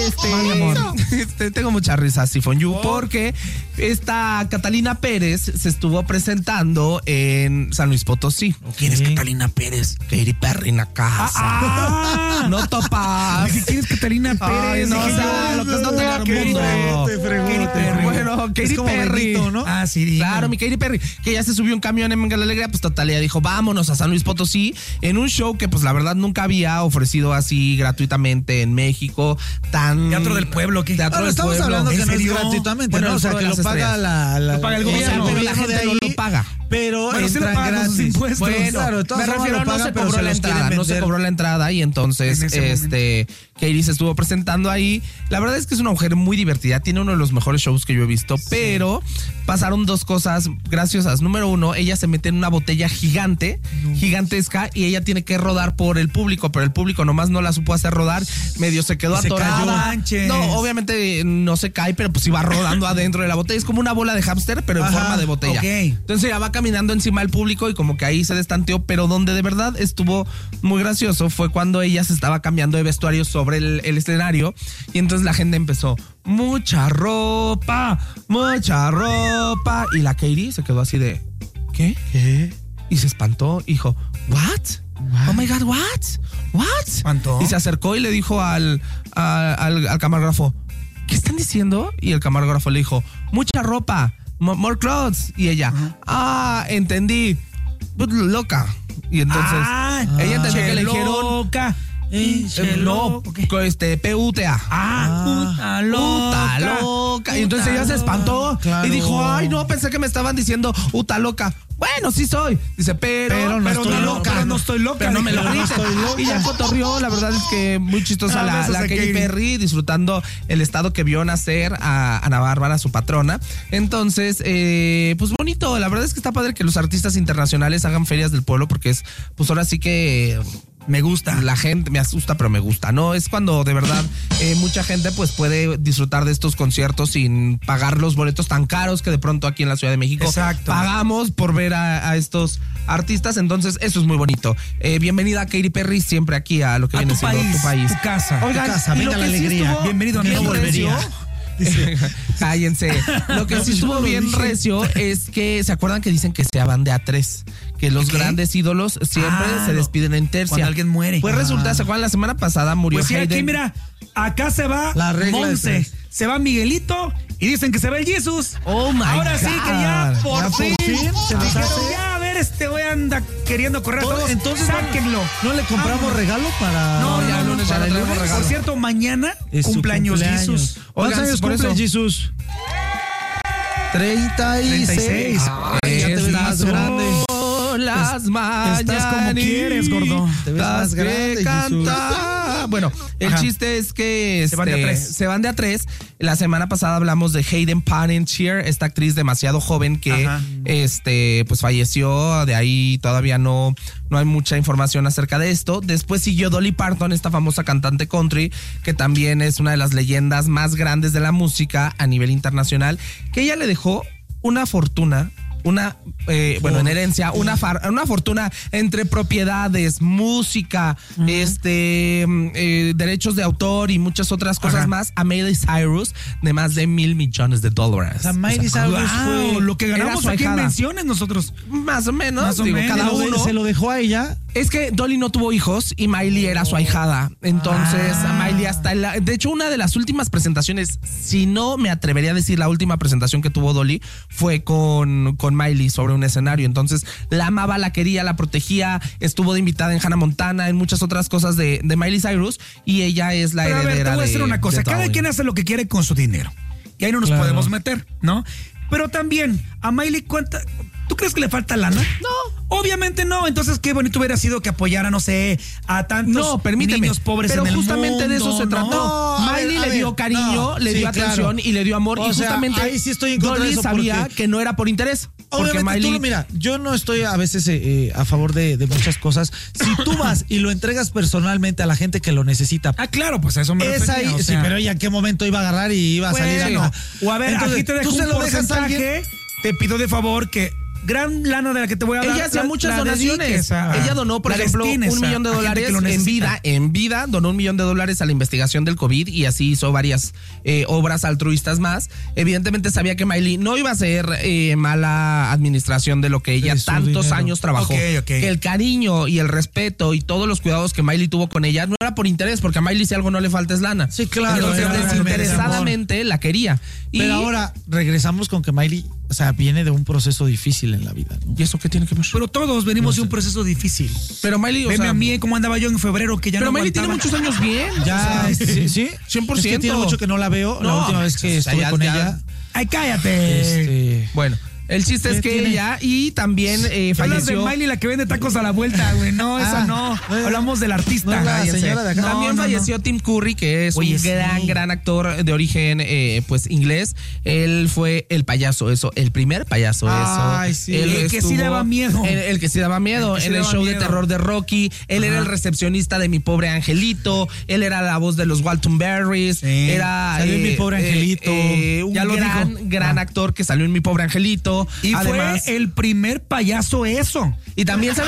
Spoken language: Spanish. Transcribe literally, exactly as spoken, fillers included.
este, este, tengo mucha risa, Sifonyu, porque esta Catalina Pérez se estuvo presentando en San Luis Potosí. ¿Quién es Catalina Pérez? Katy Perry en la casa. Ah, no topas. ¿Quién es Catalina Pérez? Ay, no, o sea, lo que es no tener mundo. Katy Perry. Bueno, Katy Perry. Bendito, ¿no? Ah, sí, digo. Claro, mi Katy Perry, que ya se subió un camión en Venga la Alegría, pues total, ella dijo, vámonos a San Luis Potosí, en un show que pues la verdad nunca había ofrecido así gratuitamente en México, tan... Teatro del Pueblo, ¿qué? Teatro Bueno, del estamos Pueblo. hablando que no es serio? gratuitamente, Bueno, ¿no? O sea, el que Foro lo de las paga Estrellas. la, la, Lo paga el gobierno, pero la de gente ahí, no lo paga. Pero Bueno, sí lo entran pagan con sus gratis. impuestos. Bueno, Claro, de todas me formas refiero, lo no pagan, se pero cobró se la los entrada, quieren no se vender. cobró la entrada y entonces, En ese este, Katy se estuvo presentando ahí. La verdad es que es una mujer muy divertida, tiene uno de los mejores shows que yo he visto, sí. Pero pasaron dos cosas graciosas. Número uno, ella se mete en una botella gigante, no. gigantesca, y ella tiene que rodar por el público, pero el público nomás no la supo hacer rodar, medio se quedó se atorada. Cayó. No, obviamente no se cae, pero pues iba rodando adentro de la botella. Es como una bola de hámster, pero en Ajá, forma de botella. Okay. Entonces ella va caminando encima del público y como que ahí se destanteó, pero donde de verdad estuvo muy gracioso fue cuando ella se estaba cambiando de vestuario sobre el, el escenario y entonces la gente empezó, mucha ropa, mucha ropa, y la Katy se quedó así de, ¿qué? ¿Qué? Y se espantó y dijo, ¿what? What? Oh my God, what? What? ¿Espantó? Y se acercó y le dijo al, al, al, al camarógrafo, ¿qué están diciendo? Y el camarógrafo le dijo, mucha ropa, more clothes. Y ella, uh-huh. ah, entendí, but loca. Y entonces ah, ella entendió que le dijeron loca. Eh, no, okay. este, P U T A. Ah, puta loca. Uta loca. Y entonces ella se espantó, claro. Y dijo, ay, no, pensé que me estaban diciendo Uta loca. Bueno, sí soy. Dice, pero, pero no, pero estoy, no, loca, pero no estoy loca. Pero no me lo no griten. Y ya cotorrió, la verdad es que muy chistosa ah, la, la Katy, Katy Perry, disfrutando el estado que vio nacer a Ana Bárbara, su patrona. Entonces, eh, pues bonito, la verdad es que está padre que los artistas internacionales hagan ferias del pueblo, porque es, pues ahora sí que... Me gusta. La gente me asusta, pero me gusta, ¿no? Es cuando de verdad eh, mucha gente pues puede disfrutar de estos conciertos sin pagar los boletos tan caros que de pronto aquí en la Ciudad de México Exacto. pagamos por ver a, a estos artistas. Entonces, eso es muy bonito. Eh, bienvenida Katy Perry, siempre aquí a lo que a viene tu siendo país, tu país. Tu casa. Oigan, tu casa, venga la alegría. Sí bienvenido a mi volvería. Cállense. Lo que sí estuvo bien recio es que se acuerdan que dicen que se van de a tres, que los ¿Qué? grandes ídolos siempre ah, se despiden en tercia. Cuando alguien muere. Pues ah. resulta, ¿se acuerdan? La semana pasada murió pues sí, Hayden. Aquí mira, acá se va Monse, se va Miguelito y dicen que se va el Jesus. Oh my Ahora God. sí que ya por ¿Ya fin, por fin se dijeron, ya a ver, este güey anda queriendo correr a todos. Entonces sáquenlo. ¿No le compramos ah, regalo para No, no, ya no, lunes ya no traemos regalo. Por cierto, mañana es cumpleaños Jesus. ¿Cuántos años cumple Jesus? treinta y seis. Ay, ya te ves más grande. Las mañanas. Estás como quieres, gordo. Te ves más grande, cantar. Bueno, el Ajá. chiste es que este, se van de a tres. Se van de a tres. La semana pasada hablamos de Hayden Panettiere, esta actriz demasiado joven que Ajá. este pues falleció. De ahí todavía no, no hay mucha información acerca de esto. Después siguió Dolly Parton, esta famosa cantante country, que también es una de las leyendas más grandes de la música a nivel internacional, que ella le dejó una fortuna. Una, eh, bueno, en herencia, una, far, una fortuna entre propiedades, música, uh-huh. este, eh, derechos de autor y muchas otras cosas Ajá. más, a Miley Cyrus de más de mil millones de dólares. O sea, Miley Cyrus wow, fue lo que ganamos aquí en menciones nosotros. Más o menos, más o digo, menos. cada uno. ¿Se lo dejó a ella? Es que Dolly no tuvo hijos y Miley era su ahijada. Entonces, ah. Miley hasta el, de hecho, una de las últimas presentaciones, si no me atrevería a decir la última presentación que tuvo Dolly, fue con, con Miley sobre un escenario. Entonces, la amaba, la quería, la protegía, estuvo de invitada en Hannah Montana, en muchas otras cosas de, de Miley Cyrus, y ella es la Pero heredera. A ver, te voy a decir de, una cosa, cada Dolly. quien hace lo que quiere con su dinero. Y ahí no nos claro. podemos meter, ¿no? Pero también, a Miley, ¿cuánta? ¿Tú crees que le falta lana? No. Obviamente no. Entonces, qué bonito hubiera sido que apoyara, no sé, a tantos no, permíteme, niños pobres pero en el justamente mundo, de eso se trató. No, Miley ver, le dio ver, cariño, no, le sí, dio atención claro. y le dio amor. O y sea, justamente ahí sí estoy en contra Dolly de eso sabía porque... que no era por interés. Porque Obviamente Miley... tú, mira, yo no estoy a veces eh, a favor de, de muchas cosas. Si tú vas y lo entregas personalmente a la gente que lo necesita. Ah, claro, pues a eso me es refería, ahí, o sea, sí, pero ella en qué momento iba a agarrar y iba a bueno, salir a no. O a ver, entonces, aquí te dejo tú un se lo dejas a porcentaje, alguien. te pido de favor que gran lana de la que te voy a hablar. Ella hacía la, muchas la donaciones. a, Ella donó, por ejemplo, un millón de dólares en vida, en vida, donó un millón de dólares a la investigación del COVID y así hizo varias eh, obras altruistas más. Evidentemente sabía que Miley no iba a hacer eh, mala administración de lo que ella de tantos dinero. años trabajó. Okay, okay. Que el cariño y el respeto y todos los cuidados que Miley tuvo con ella no era por interés, porque a Miley si algo no le falta es lana. Sí, claro. Entonces era desinteresadamente la quería. Y, Pero ahora regresamos con que Miley, o sea, viene de un proceso difícil en la vida, ¿no? ¿Y eso qué tiene que ver? Pero todos venimos no sé. de un proceso difícil. Pero Miley, o Veme sea, a mí cómo andaba yo en febrero que ya pero no Miley aguantaba. tiene muchos años bien. Ya, o sea, sí, sí. cien por ciento. Es que tiene mucho que no la veo. No, la última vez que o sea, estuve ya, con ya. ella. Ay, cállate. Este, Bueno. El chiste es que tiene? ella y también eh, Hablas de falleció. Miley, la que vende tacos a la vuelta, güey. No, esa Ah, no. no, Hablamos del artista. no es la Cállense. señora de acá. No, También no, falleció no. Tim Curry, que es Oye, un sí. gran, gran actor de origen eh, pues inglés. Él fue el payaso, eso, el primer payaso, Ay, eso. sí. Él El que sí daba miedo. El, el que sí daba miedo. El que sí en el daba show de miedo. terror de Rocky. Él Ajá. era el recepcionista de Mi Pobre Angelito. Él era la voz de los Walton Berries. Sí. Era Salió en Mi Pobre Angelito. un Ya lo gran, dijo. gran Ah. actor que salió en Mi Pobre Angelito. Y Además, fue el primer payaso eso. y también, ¿sabes